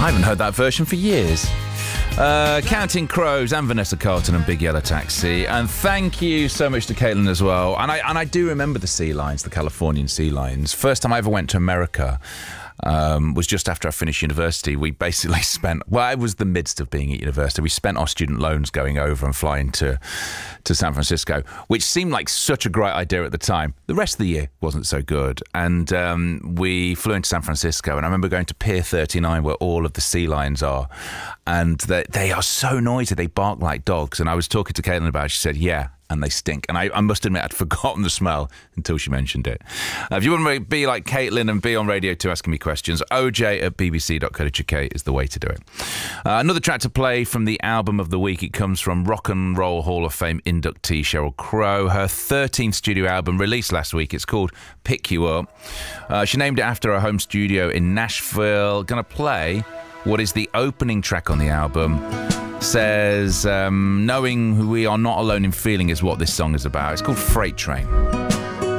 I haven't heard that version for years. Counting Crows and Vanessa Carlton and Big Yellow Taxi. And thank you so much to Caitlin as well. And I do remember the Sea Lions, the Californian Sea Lions. First time I ever went to America was just after I finished university. We basically spent, well, it was the midst of being at university. We spent our student loans going over and flying to San Francisco, which seemed like such a great idea at the time. The rest of the year wasn't so good. And we flew into San Francisco, and I remember going to Pier 39 where all of the sea lions are. And they are so noisy. They bark like dogs. And I was talking to Caitlin about it. She said, yeah, and they stink. And I must admit, I'd forgotten the smell until she mentioned it. If you want to be like Caitlin and be on Radio 2 asking me questions, oj@bbc.co.uk is the way to do it. Another track to play from the album of the week. It comes from Rock and Roll Hall of Fame inductee Sheryl Crow. Her 13th studio album released last week. It's called Pick You Up. She named it after her home studio in Nashville. Going to play what is the opening track on the album. Says, knowing who we are not alone in feeling is what this song is about. It's called Freight Train.